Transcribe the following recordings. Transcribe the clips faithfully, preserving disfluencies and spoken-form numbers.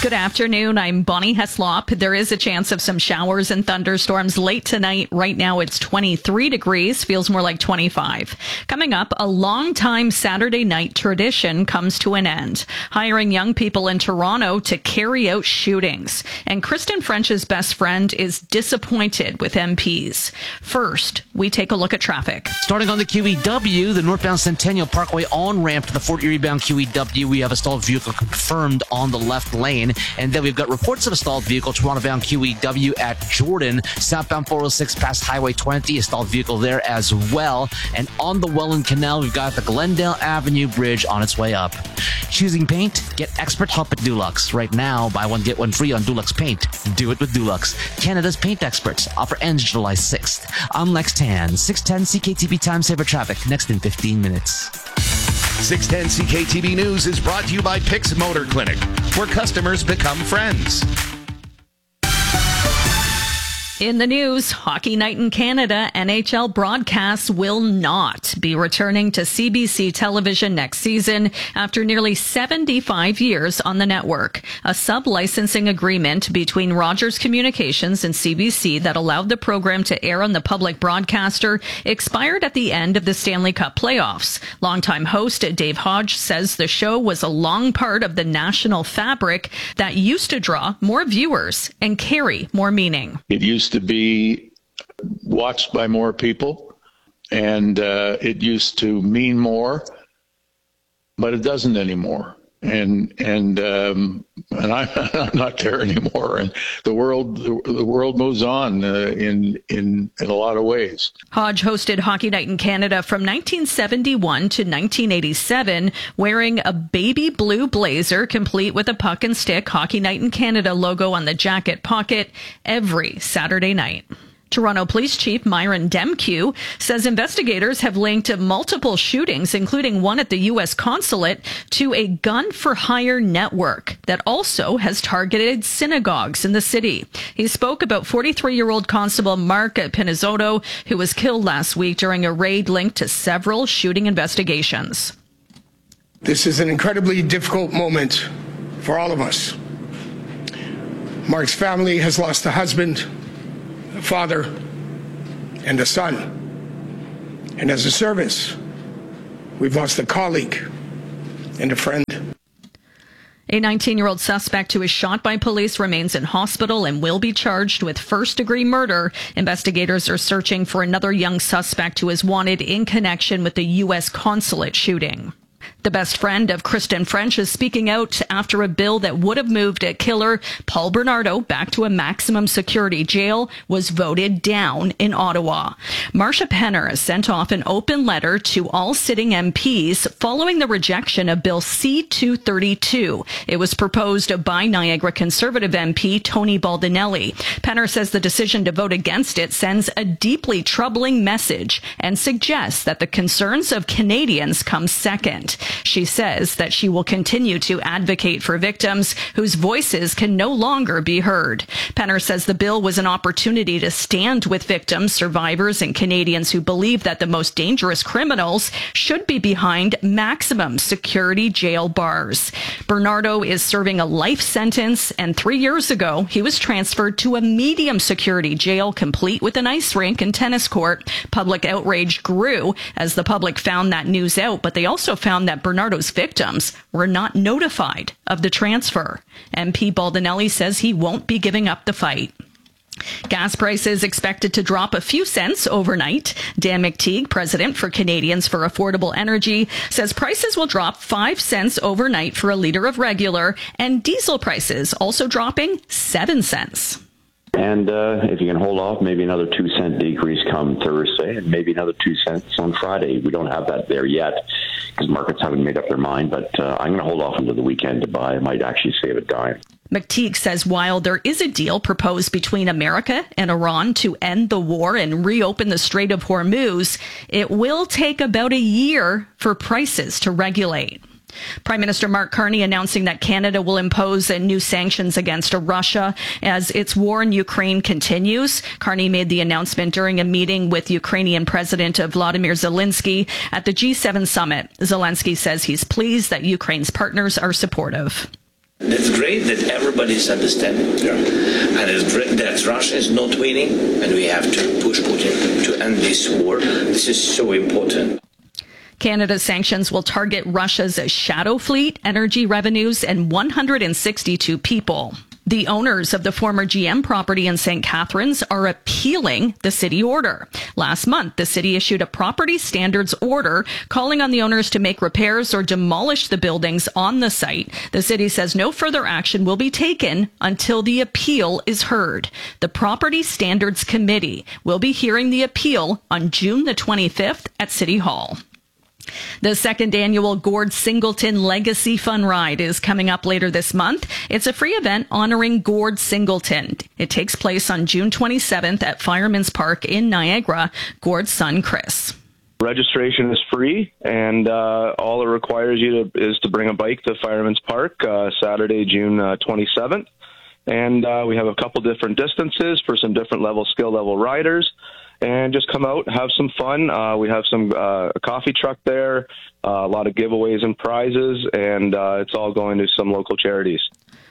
Good afternoon. I'm Bonnie Heslop. There is a chance of some showers and thunderstorms late tonight. Right now it's twenty-three degrees, feels more like twenty-five. Coming up, a long-time Saturday night tradition comes to an end, hiring young people in Toronto to carry out shootings. And Kristen French's best friend is disappointed with M Ps. First, we take a look at traffic. Starting on the Q E W, the northbound Centennial Parkway on-ramp to the Fort Erie bound Q E W, we have a stalled vehicle confirmed on the left lane. And then we've got reports of a stalled vehicle, Toronto-bound Q E W at Jordan. Southbound four oh six past Highway twenty, a stalled vehicle there as well. And on the Welland Canal, we've got the Glendale Avenue Bridge on its way up. Choosing paint? Get expert help at Dulux. Right now, buy one, get one free on Dulux Paint. Do it with Dulux. Canada's paint experts. Offer ends July sixth. I'm Lex Tan, six ten C K T B Time Saver Traffic. Next in fifteen minutes. six ten C K T B News is brought to you by Pix Motor Clinic, where customers become friends. In the news, Hockey Night in Canada N H L broadcasts will not be returning to C B C television next season after nearly seventy-five years on the network. A sub-licensing agreement between Rogers Communications and C B C that allowed the program to air on the public broadcaster expired at the end of the Stanley Cup playoffs. Longtime host Dave Hodge says the show was a long part of the national fabric that used to draw more viewers and carry more meaning. It used to be watched by more people, and uh, it used to mean more, but it doesn't anymore. And and um, and I'm, I'm not there anymore. And the world the, the world moves on uh, in in in a lot of ways. Hodge hosted Hockey Night in Canada from nineteen seventy-one to nineteen eighty-seven, wearing a baby blue blazer complete with a puck and stick Hockey Night in Canada logo on the jacket pocket every Saturday night. Toronto Police Chief Myron Demkew says investigators have linked multiple shootings, including one at the U S consulate, to a gun-for-hire network that also has targeted synagogues in the city. He spoke about forty-three-year-old Constable Mark Pinizzotto, who was killed last week during a raid linked to several shooting investigations. This is an incredibly difficult moment for all of us. Mark's family has lost a husband, a father, and a son. And as a service, we've lost a colleague and a friend. A nineteen-year-old suspect who was shot by police remains in hospital and will be charged with first-degree murder. Investigators are searching for another young suspect who is wanted in connection with the U S consulate shooting. The best friend of Kristen French is speaking out after a bill that would have moved a killer Paul Bernardo back to a maximum security jail was voted down in Ottawa. Marsha Penner has sent off an open letter to all sitting M Ps following the rejection of Bill C two thirty-two. It was proposed by Niagara Conservative M P Tony Baldinelli. Penner says the decision to vote against it sends a deeply troubling message and suggests that the concerns of Canadians come second. She says that she will continue to advocate for victims whose voices can no longer be heard. Penner says the bill was an opportunity to stand with victims, survivors, and Canadians who believe that the most dangerous criminals should be behind maximum security jail bars. Bernardo is serving a life sentence, and three years ago, he was transferred to a medium security jail complete with an ice rink and tennis court. Public outrage grew as the public found that news out, but they also found that Bernardo's victims were not notified of the transfer. M P Baldinelli says he won't be giving up the fight. Gas prices expected to drop a few cents overnight. Dan McTeague, president for Canadians for Affordable Energy, says prices will drop five cents overnight for a litre of regular, and diesel prices also dropping seven cents. And uh, if you can hold off, maybe another two cent decrease come Thursday, and maybe another two cents on Friday. We don't have that there yet because markets haven't made up their mind, but uh, I'm going to hold off until the weekend to buy. I might actually save a dime. McTeague says while there is a deal proposed between America and Iran to end the war and reopen the Strait of Hormuz, it will take about a year for prices to regulate. Prime Minister Mark Carney announcing that Canada will impose new sanctions against Russia as its war in Ukraine continues. Carney made the announcement during a meeting with Ukrainian President Vladimir Zelensky at the G seven summit. Zelensky says he's pleased that Ukraine's partners are supportive. It's great that everybody's understanding. Yeah. And it's great that Russia is not winning, and we have to push Putin to end this war. This is so important. Canada's sanctions will target Russia's shadow fleet, energy revenues, and one hundred sixty-two people. The owners of the former G M property in Saint Catharines are appealing the city order. Last month, the city issued a property standards order calling on the owners to make repairs or demolish the buildings on the site. The city says no further action will be taken until the appeal is heard. The Property Standards Committee will be hearing the appeal on June the twenty-fifth at City Hall. The second annual Gord Singleton Legacy Fun Ride is coming up later this month. It's a free event honoring Gord Singleton. It takes place on June twenty-seventh at Fireman's Park in Niagara. Gord's son, Chris. Registration is free, and uh, all it requires you to, is to bring a bike to Fireman's Park uh, Saturday, June uh, twenty-seventh. And uh, we have a couple different distances for some different level, skill level riders. And just come out, have some fun. Uh, we have some uh, a coffee truck there, uh, a lot of giveaways and prizes, and uh, it's all going to some local charities.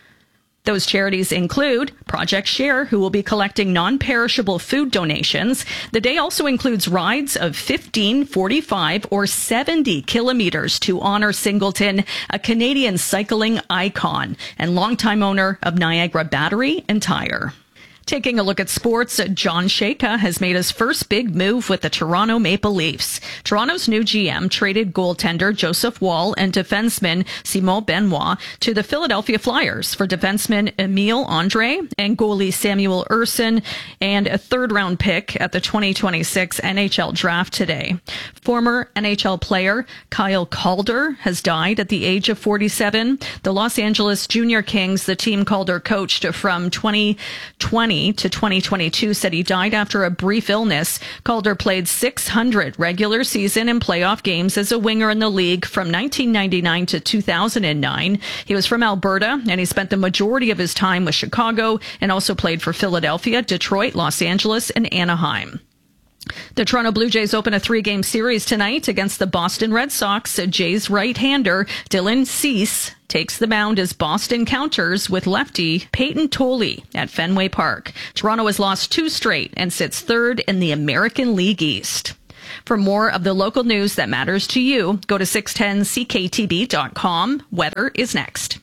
Those charities include Project Share, who will be collecting non-perishable food donations. The day also includes rides of fifteen, forty-five, or seventy kilometers to honor Singleton, a Canadian cycling icon and longtime owner of Niagara Battery and Tire. Taking a look at sports, John Shaka has made his first big move with the Toronto Maple Leafs. Toronto's new G M traded goaltender Joseph Woll and defenseman Simon Benoit to the Philadelphia Flyers for defenseman Emile Andre and goalie Samuel Urson and a third-round pick at the twenty twenty-six N H L draft today. Former N H L player Kyle Calder has died at the age of forty-seven. The Los Angeles Junior Kings, the team Calder coached from twenty twenty to twenty twenty-two, said he died after a brief illness. Calder played six hundred regular season and playoff games as a winger in the league from nineteen ninety-nine to two thousand nine. He was from Alberta, and he spent the majority of his time with Chicago and also played for Philadelphia, Detroit, Los Angeles, and Anaheim. The Toronto Blue Jays open a three-game series tonight against the Boston Red Sox. Jays right-hander Dylan Cease takes the mound as Boston counters with lefty Peyton Tolley at Fenway Park. Toronto has lost two straight and sits third in the American League East. For more of the local news that matters to you, go to six ten C K T B dot com. Weather is next.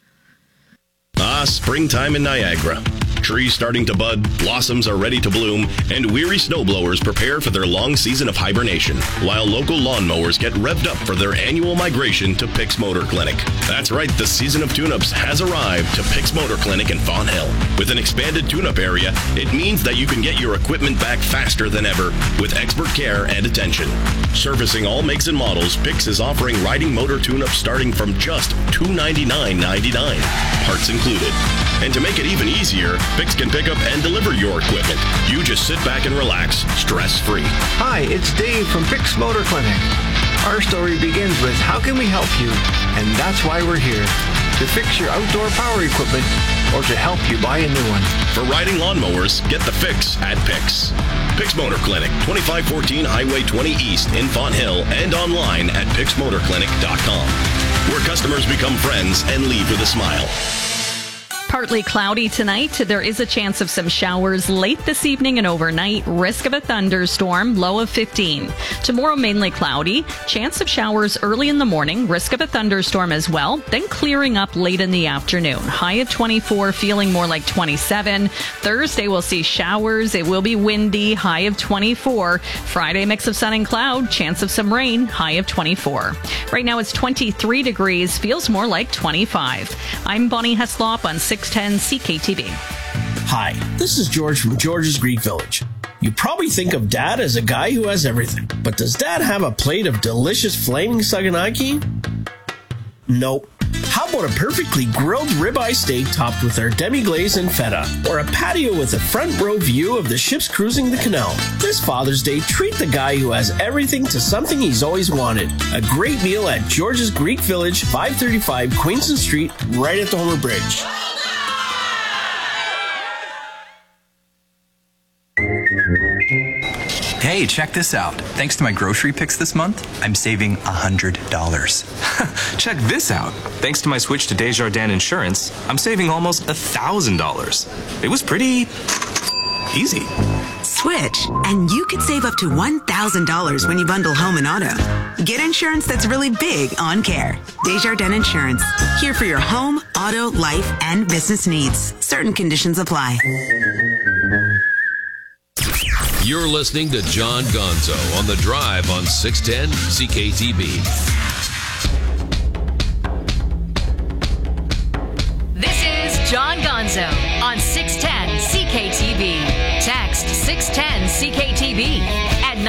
Ah, springtime in Niagara. Trees starting to bud, blossoms are ready to bloom, and weary snowblowers prepare for their long season of hibernation, while local lawnmowers get revved up for their annual migration to Pick's Motor Clinic. That's right, the season of tune-ups has arrived to Pick's Motor Clinic in Fawn Hill. With an expanded tune-up area, it means that you can get your equipment back faster than ever with expert care and attention. Servicing all makes and models, Pick's is offering riding motor tune-ups starting from just two hundred ninety-nine dollars and ninety-nine cents, parts included. And to make it even easier, Pick's can pick up and deliver your equipment. You just sit back and relax, stress-free. Hi, it's Dave from Pick's Motor Clinic. Our story begins with how can we help you? And that's why we're here. To fix your outdoor power equipment or to help you buy a new one. For riding lawnmowers, get the fix at Pick's. Pick's Motor Clinic, twenty-five fourteen Highway twenty East in Fawn Hill, and online at picks motor clinic dot com, where customers become friends and leave with a smile. Partly cloudy tonight. There is a chance of some showers late this evening and overnight. Risk of a thunderstorm, low of fifteen. Tomorrow, mainly cloudy. Chance of showers early in the morning. Risk of a thunderstorm as well. Then clearing up late in the afternoon. High of twenty-four, feeling more like twenty-seven. Thursday, we'll see showers. It will be windy. High of twenty-four. Friday, mix of sun and cloud. Chance of some rain. High of twenty-four. Right now, it's twenty-three degrees. Feels more like twenty-five. I'm Bonnie Heslop on six ten C K T V. Hi, this is George from George's Greek Village. You probably think of Dad as a guy who has everything, but does Dad have a plate of delicious flaming saganaki? Nope. How about a perfectly grilled ribeye steak topped with our demi-glaze and feta? Or a patio with a front row view of the ships cruising the canal? This Father's Day, treat the guy who has everything to something he's always wanted. A great meal at George's Greek Village, five thirty-five Queenston Street, right at the Homer Bridge. Hey, Hey, check this out. Thanks to my grocery picks this month, I'm saving one hundred dollars. Check this out. Thanks to my switch to Desjardins Insurance, I'm saving almost one thousand dollars. It was pretty easy. Switch, and you could save up to one thousand dollars when you bundle home and auto. Get insurance that's really big on care. Desjardins Insurance, here for your home, auto, life, and business needs. Certain conditions apply. You're listening to John Gonzo on The Drive on six ten C K T B. This is John Gonzo on six ten C K T B. Text six ten C K T B at